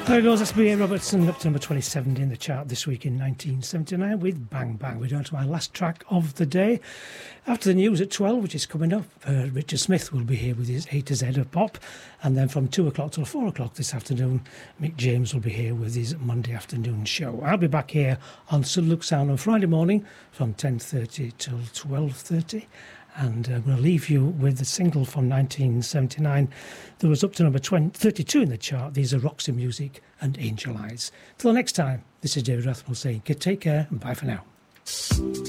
There goes S.B.A. Robertson up to number 27 in the chart this week in 1979 with Bang Bang. We're down to my last track of the day. After the news at 12, which is coming up, Richard Smith will be here with his A to Z of pop. And then from 2 o'clock till 4 o'clock this afternoon, Mick James will be here with his Monday afternoon show. I'll be back here on St Luke's Sound on Friday morning from 10:30 till 12:30. And I'm going to leave you with the single from 1979 that was up to number 32 in the chart. These are Roxy Music and Angel Eyes. Till next time, this is David Rathmell saying take care and bye for now.